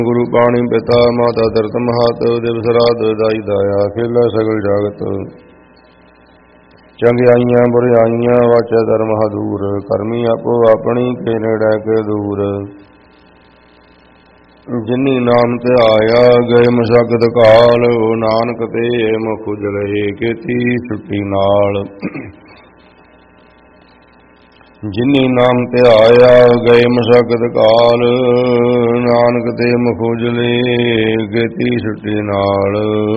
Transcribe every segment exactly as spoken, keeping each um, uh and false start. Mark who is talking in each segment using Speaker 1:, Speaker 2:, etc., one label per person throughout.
Speaker 1: ਗੁਰੂ ਪਾਣੀ ਪਿਤਾ ਮਾਤਾ ਧਰਤ ਮਹਤ ਦਿਵਸ ਰਾਤ ਦਾਈ ਦਾਇਆ ਖੇਲਾ ਸਗਲ ਜਾਗਤ ਚੰਗਿਆਈਆਂ ਬੁਰਿਆਈਆਂ ਵਾਚੈ ਧਰਮ ਹਦੂਰ ਕਰਮੀ ਆਪੋ ਆਪਣੀ ਕੇ ਨੇੜੇ ਕੇ ਦੂਰ ਜਿਨੀ ਨਾਮ ਤੇ ਆਇਆ ਗਏ ਮਸਕਤ ਕਾਲ ਨਾਨਕ ਤੇ ਮੁਖ ਉਜਲੇ ਕੀਤੀ ਛੁੱਟੀ ਨਾਲ ਜਿਨੀ ਨਾਮ ਤੇ ਆਇਆ ਗਏ ਮਸਕਤ ਕਾਲ ਨਾਨਕ ਤੇ ਮੁਖ ਉਜਲੇ ਕੀਤੀ ਛੁੱਟੀ ਨਾਲ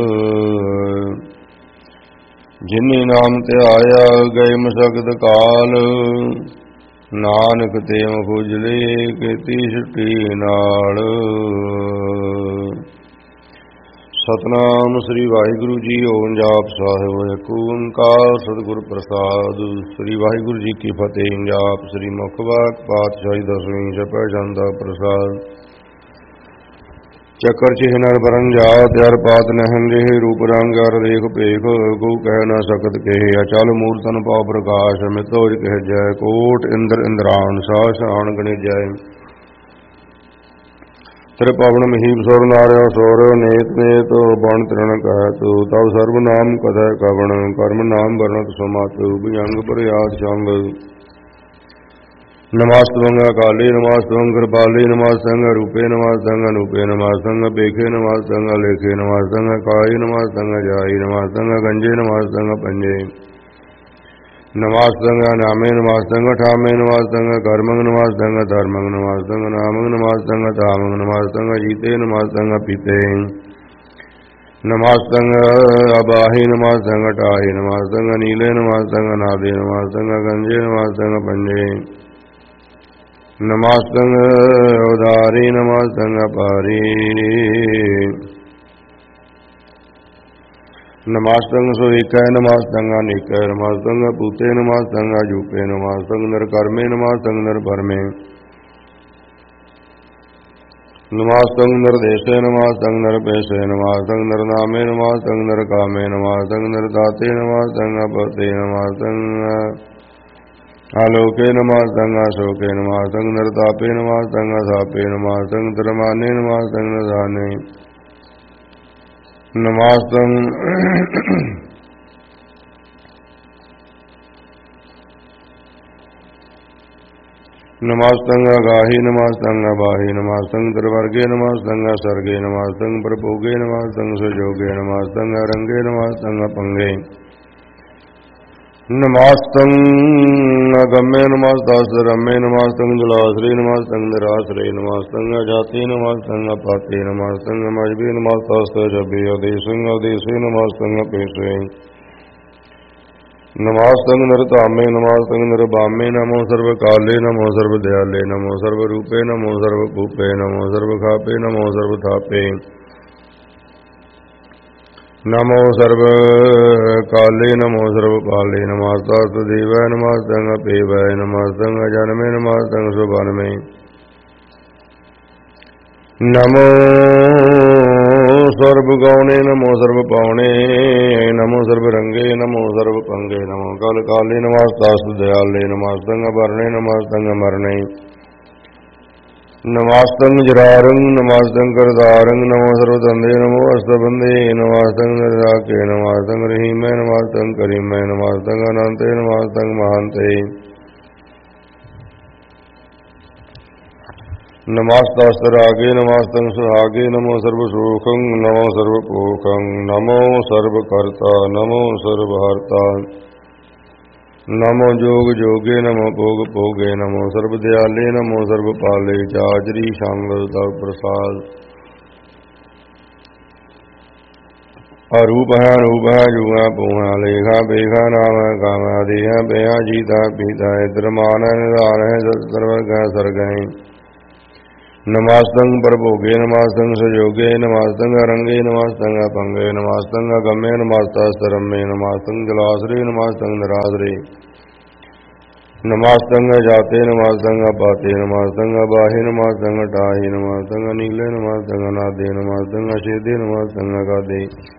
Speaker 1: ਜਿਨੀ ਨਾਮ ਤੇ ਆਇਆ ਗਏ ਮਸਕਤ ਕਾਲ ਨਾਨਕ ਤੇ ਮੁਖ ਉਜਲੇ ਕੀਤੀ ਛੁੱਟੀ ਨਾਲ। ਸਤਨਾਮ ਸ੍ਰੀ ਵਾਹਿਗੁਰੂ ਜੀ ਓਮ ਜਾਪ ਸਾਹਿਬ ਏਕ ਓੰਕਾਰ ਸਤਿਗੁਰ ਪ੍ਰਸਾਦ। ਸ੍ਰੀ ਵਾਹਿਗੁਰੂ ਜੀ ਕੀ ਫਤਿਹ। ਜਾਪ ਸ੍ਰੀ ਮੁਖ ਵਾਕ ਪਾਤਸ਼ਾਹੀ ਦਸਵੀਂ ਜਪੈ ਜਾਂਦਾ ਪ੍ਰਸਾਦ। ਚੱਕਰ ਚਿਹ ਨਰ ਬਰਨ ਜਾਓ ਤਿਆਰ ਪਾਤ ਨਹਿਨ ਜਿਹੇ ਰੂਪ ਰੰਗ ਅਰ ਦੇਖ ਭੇਖ ਕੋ ਕਹਿ ਨਾ ਸਕਤ ਕਹੇ ਅਚਲ ਮੂਰਤਨ ਪਾਉ ਪ੍ਰਕਾਸ਼ ਮਿਤੋਜ ਕਹਿ ਜੈ ਕੋਟ ਇੰਦਰ ਇੰਦਰਾਨ ਸਾਹ ਸ਼ਾਨ ਗਣੇ ਜੈ ਤੇਰੇ ਪਵਨ ਮਹੀਪ ਸੁਰ ਨਾਰਿਓ ਸੁਰ ਨੇਤ ਨੇਤ ਬਣ ਤ੍ਰਿਣ ਕਹਿ ਤੂ ਤਵ ਸਰਬ ਨਾਮ ਕਥੈ ਕਵਣ ਕਰਮ ਨਾਮ ਵਰਣਤ ਸੁਮਤ ਭੁਜੰਗ ਪ੍ਰਯਾਦ ਸੰਗ ਨਮਸਤਵੰਗ ਅਕਾਲੀ ਨਮਸਤਵੰਗ ਕਿਰਪਾਲੀ ਨਮਸਤੰਗ ਰੂਪੇ ਨਮਸਤੰਗ ਅਨੂਪੇ ਨਮਸਤੰਗ ਪੇਖੇ ਨਮਸਤੰਗ ਲੇਖੇ ਨਮਸਤੰਗ ਕਾਈ ਨਮਸਤੰਗ ਜਾਈ ਨਮਸਤੰਗ ਗੰਜੇ ਨਮਸਤੰਗ ਪੰਜੇ ਨਮਸਤੰਗ ਨਾਮੇ ਨਮਸਤੰਗ ਠਾਮੇ ਨਮਸਤੰਗ ਕਰਮੰਗ ਨਮਸਤੰਗ ਧਰਮੰਗ ਨਮਸਤੰਗ ਨਾਮੰਗ ਨਮਸਤੰਗ ਧਾਮੰਗ ਨਮਸਤੰਗ ਜੀਤੇ ਨਮਸਤੰਗ ਪੀਤੇ ਨਮਸਤੰਗ ਅਬਾਹੀ ਨਮਸਤੰਗ ਟਾਹੀ ਨਮਸਤੰਗ ਨੀਲੇ ਨਮਸਤੰਗ ਨਾਦੇ ਨਮਸਤੰਗ ਗੰਜੇ ਨਮਸਤੰਗ ਪੰਜੇ ਨਮਸਤੰਗ ਉਦਾਰੀ ਨਮਸਤੰਗ ਅਪਾਰੀ ਨਮਸਤੰਗ ਸੋ ਏਕੈ ਨਮਸਤੰਗ ਅਨੇਕੈ ਨਮਸਤੰਗ ਭੂਤੇ ਨਮਸਤੰਗ ਅਜੂਪੇ ਨਮਸਤੰਗ ਨਿਰਕਰਮੇ ਨਮਸਤੰਗ ਨਿਰਭਰਮੇ ਨਮਸਤੰਗ ਨਿਰਦੇਸ਼ੇ ਨਮਸਤੰਗ ਨਿਰਪੇਸ਼ੇ ਨਮਸਤੰਗ ਨਿਰਨਾਮੇ ਨਮਸਤੰਗ ਨਿਰਕਾਮੇ ਨਮਸਤੰਗ ਨਿਰਦਾਤੇ ਨਮਸਤੰਗ ਅਪਤੇ ਨਮਸਤੰਗ ਆਲੋਕੇ ਨਮਸਤੰਗ ਅਸ਼ੋਕੇ ਨਮਸਤੰਗ ਨਿਰਤਾਪੇ ਨਮਸਤੰਗ ਅਸਾਪੇ ਨਮਸਤੰਗ ਧਰਮਾਨੇ ਨਮਸਤੰਗ ਨਿਧਾਨੇ ਨਮਸਤੰਗ ਨਮਸਤੰਗ ਅਗਾਹੀ ਨਮਸਤੰਗ ਅਬਾਹੀ ਨਮਸਤੰਗ ਤ੍ਰਿਵਰਗੇ ਨਮਸਤੰਗ ਸਰਗੇ ਨਮਸਤੰਗ ਪ੍ਰਭੋਗੇ ਨਮਸਤੰਗ ਸੁਜੋਗੇ ਨਮਸਤੰਗ ਰੰਗੇ ਨਮਸਤੰਗ ਪੰਗੇ ਨਮਸਤੰਗ ਅਗਮੇ ਨਮਸਤਸ੍ਰ ਰਮੇ ਨਮਸਤੰਗ ਜਲਾਸਰੇ ਨਮਸਤੰਗ ਨਿਰਾਸਰੇ ਨਮਸਤੰਗ ਅਜਾਤੇ ਨਮਸਤੰਗ ਅਪਾਤੇ ਨਮਸਤੰਗ ਮਜਬੇ ਨਮਸਤਸ੍ਰ ਜਬੇ ਅਦੇਸੰਗ ਅਦੇਸੇ ਨਮਸਤੰਗ ਪੇਸੇ ਨਮਸਤੰਗ ਨਿਰਧਾਮੇ ਨਮਸਤੰਗ ਨਿਰਬਾਮੇ ਨਮੋ ਸਰਵ ਕਾਲੇ ਨਮੋ ਸਰਵ ਦਿਆਲੇ ਨਮੋ ਸਰਵ ਰੂਪੇ ਨਮੋ ਸਰਵ ਭੂਪੇ ਨਮੋ ਸਰਵ ਖਾਪੇ ਨਮੋ ਸਰਵ ਥਾਪੇ ਨਮੋ ਸਰਵ ਕਾਲੇ ਨਮੋ ਸਰਵ ਪਾਲੇ ਨਮਸਤਸ੍ਰ ਦੇਵੈ ਨਮਸਤੰਗ ਪੇਵੈ ਨਮਸਤੰਗ ਜਨਮੇ ਨਮਸਤੰਗ ਸੁਬਨਮੇ ਨਮੋ ਸਰਬ ਗੌਣੇ ਨਮੋ ਸਰਬ ਪਾਉਣੇ ਨਮੋ ਸਰਬ ਰੰਗੇ ਨਮੋ ਸਰਬ ਪੰਗੇ ਨਮੋ ਕਲ ਕਾਲੇ ਨਮਸਤਸ੍ਰ ਦਿਆਲੇ ਨਮਸਤੰਗ ਵਰਣੇ ਨਮਸਤੰਗ ਮਰਣੇ ਨਮਸਤੰਗ ਜਰਾਰੰਗ ਨਮਸਤੰਗ ਕਰਤਾਰੰਗ ਨਮੋ ਸਰਬ ਦੰਦੇ ਨਮੋ ਅਸਤਬੰਦੇ ਨਮਸਤੰਗ ਨਿਰਜਾਕੇ ਨਮਸਤੰਗ ਰਹੀਮੈ ਨਮਸਤੰਗ ਕਰੀਮੈ ਨਮਸਤੰਗ ਅਨੰਤੇ ਨਮਸਤੰਗ ਮਹਾਂਤੇ ਨਮਸਤਸ੍ਰ ਰਾਗੇ ਨਮਸਤੰਗ ਸੁਹਾਗੇ ਨਮੋ ਸਰਬ ਸੁਖੰ ਨਮੋ ਸਰਬ ਭੂਖੰ ਨਮੋ ਸਰਬ ਕਰਤਾ ਨਮੋ ਸਰਬ ਹਰਤਾ ਨਮੋ ਜੋਗ ਜੋਗੇ ਨਮੋ ਭੋਗ ਭੋਗੇ ਨਮੋ ਸਰਬ ਦਿਆਲੇ ਨਮੋ ਸਰਬ ਪਾਲੇ ਜਾਜਰੀ ਸ਼ੰਗ ਤਵ ਪ੍ਰਸਾਦ ਅਰੂਪ ਹੈ ਰੂਪ ਹੈ ਜੂਆ ਪੂਹਾ ਲੇਖਾ ਬੇਖਾ ਨਾਮ ਹੈ ਕਾਮ ਆਦਿ ਹੈ ਬਿਆ ਜੀਤਾ ਪੀਤਾ ਇਧਰ ਮਾਨ ਹੈ ਨਿਧਾਨ ਹੈ ਸਰਵਰ ਗੈ ਸਰਗੈ ਨਮਸਤੰਗ ਪ੍ਰਭੋਗੇ ਨਮਸਤੰਗ ਸਜੋਗੇ ਨਮਸਤੰਗ ਰੰਗੇ ਨਮਸਤੰਗ ਪੰਗੇ ਨਮਸਤੰਗ ਗਮੇ ਨਮਸਤਸ੍ਰ ਰਮੇ ਨਮਸਤੰਗ ਜਲਾਸਰੇ ਨਮਸਤੰਗ ਨਿਰਾਸਰੇ ਨਮਸਤੰਗ ਜਾਤੇ ਨਮਸਤੰਗ ਅਪਾਤੇ ਨਮਸਤੰਗ ਅਬਾਹੇ ਨਮਸਤੰਗ ਟਾਹੀ ਨਮਸਤੰਗ ਨੀਲੇ ਨਮਸਤੰਗ ਨਾਦੇ ਨਮਸਤੰਗ ਛੇਦੇ ਨਮਸਤੰਗ ਅਗਾਦੇ